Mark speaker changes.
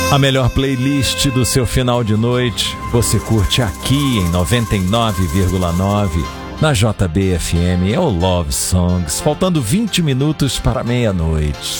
Speaker 1: A melhor playlist do seu final de noite você curte aqui em 99,9 na JBFM. É o Love Songs, faltando 20 minutos para meia-noite.